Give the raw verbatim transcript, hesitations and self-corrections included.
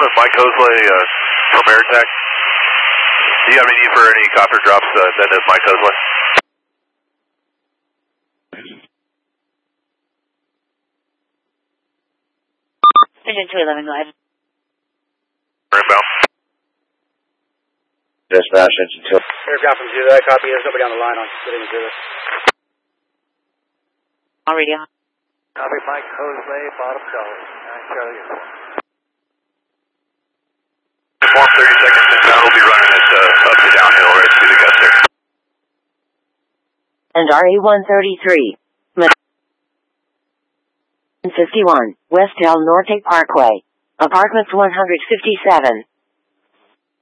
one is Mike Hosley uh, from AirTech. Do you have any need for any copter drops? Uh, that is Mike Hosley. Vision two eleven, go ahead. Inbound. Dispatch, engine two. Aircraft from Zulu, copy. There's nobody on the line. I'll get in Zulu. Already on. Copy, Mike Hosley, bottom Charlie. nine Charlie. Inform thirty seconds inbound. We'll be running it uh, up to downhill right to the guts there. And R E one thirty-three. fifty-one, West El Norte Parkway. Apartments one fifty-seven.